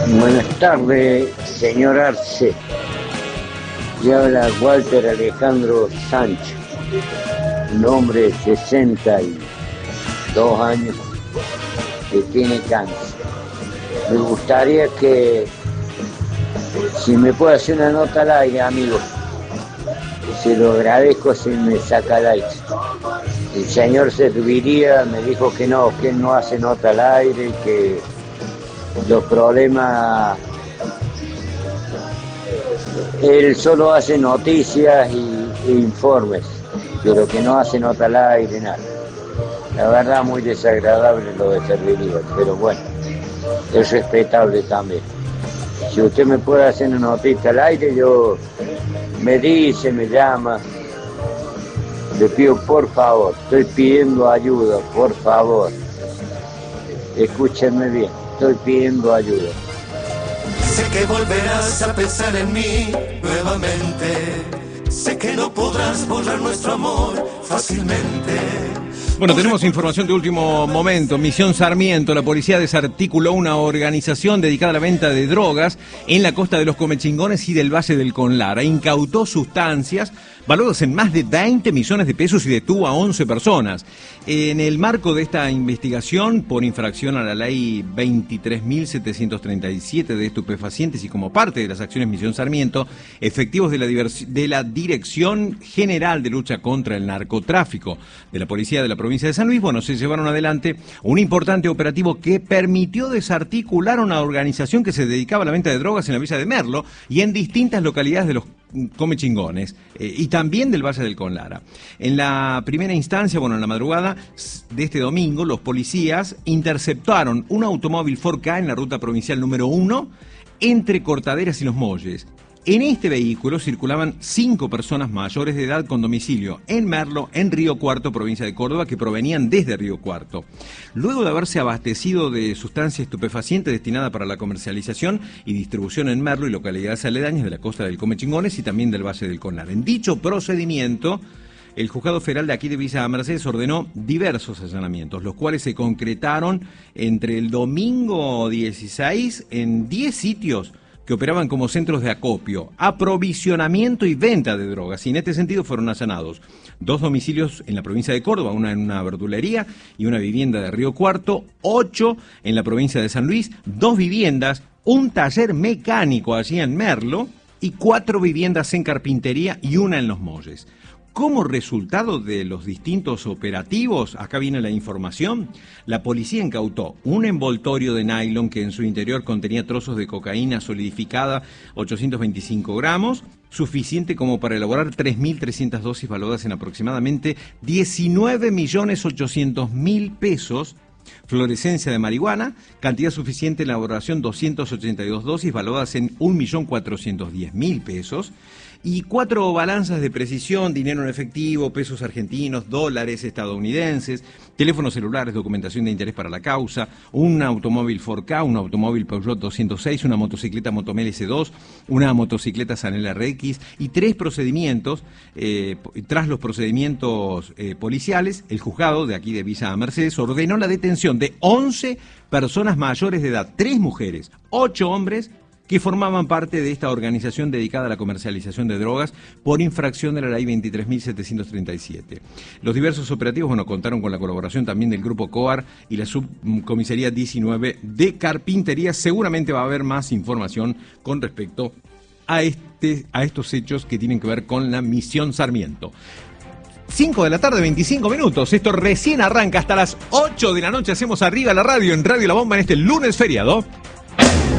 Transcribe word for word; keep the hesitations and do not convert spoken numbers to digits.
Buenas tardes, señor Arce. Le habla Walter Alejandro Sánchez, un hombre de sesenta y dos años que tiene cáncer. Me gustaría que, si me puede hacer una nota al aire, amigo, se lo agradezco si me saca al aire. El señor serviría, me dijo que no, que él no hace nota al aire, que los problemas, él solo hace noticias y, e informes, pero que no hace nota al aire, nada. La verdad muy desagradable lo de serviría, pero bueno, es respetable también. Si usted me puede hacer una noticia al aire, yo me dice, me llama. Le pido por favor, estoy pidiendo ayuda, por favor. Escúchenme bien, estoy pidiendo ayuda. Sé que volverás a pensar en mí nuevamente. Sé que no podrás borrar nuestro amor fácilmente. Bueno, tenemos información de último momento. Misión Sarmiento, la policía desarticuló una organización dedicada a la venta de drogas en la costa de los Comechingones y del Valle del Conlara. Incautó sustancias valoradas en más de veinte millones de pesos y detuvo a once personas. En el marco de esta investigación por infracción a la ley veintitrés mil setecientos treinta y siete de estupefacientes y como parte de las acciones Misión Sarmiento, efectivos de la, de la Dirección General de Lucha contra el Narcotráfico de la Policía de la Provincia de San Luis, bueno, se llevaron adelante un importante operativo que permitió desarticular una organización que se dedicaba a la venta de drogas en la Villa de Merlo y en distintas localidades de los Comechingones eh, y también del Valle del Conlara. En la primera instancia, bueno, en la madrugada de este domingo, los policías interceptaron un automóvil Ford Ka en la ruta provincial número uno entre Cortaderas y Los Molles. En este vehículo circulaban cinco personas mayores de edad con domicilio en Merlo, en Río Cuarto, provincia de Córdoba, que provenían desde Río Cuarto. Luego de haberse abastecido de sustancia estupefaciente destinada para la comercialización y distribución en Merlo y localidades aledañas de la costa del Comechingones y también del Valle del Conlara. En dicho procedimiento, el juzgado federal de aquí de Villa Mercedes ordenó diversos allanamientos, los cuales se concretaron entre el domingo dieciséis en diez sitios que operaban como centros de acopio, aprovisionamiento y venta de drogas. Y en este sentido fueron allanados dos domicilios en la provincia de Córdoba, una en una verdulería y una vivienda de Río Cuarto, ocho en la provincia de San Luis, dos viviendas, un taller mecánico allí en Merlo y cuatro viviendas en carpintería y una en Los Molles. Como resultado de los distintos operativos, acá viene la información, la policía incautó un envoltorio de nylon que en su interior contenía trozos de cocaína solidificada, ochocientos veinticinco gramos, suficiente como para elaborar tres mil trescientas dosis valoradas en aproximadamente diecinueve millones ochocientos mil pesos, fluorescencia de marihuana, cantidad suficiente en elaboración doscientas ochenta y dos dosis valoradas en un millón cuatrocientos diez mil pesos, y cuatro balanzas de precisión, dinero en efectivo, pesos argentinos, dólares estadounidenses, teléfonos celulares, documentación de interés para la causa, un automóvil Ford Ka, un automóvil Peugeot doscientos seis, una motocicleta Motomel S dos, una motocicleta Sanel R X y tres procedimientos. Eh, tras los procedimientos eh, policiales, el juzgado de aquí de Villa Mercedes ordenó la detención de once personas mayores de edad, tres mujeres, ocho hombres, que formaban parte de esta organización dedicada a la comercialización de drogas por infracción de la ley veintitrés mil setecientos treinta y siete. Los diversos operativos, bueno, contaron con la colaboración también del Grupo COAR y la Subcomisaría diecinueve de Carpintería. Seguramente va a haber más información con respecto a, este, a estos hechos que tienen que ver con la Misión Sarmiento. cinco de la tarde, veinticinco minutos. Esto recién arranca hasta las ocho de la noche. Hacemos Arriba la Radio en Radio La Bomba en este lunes feriado.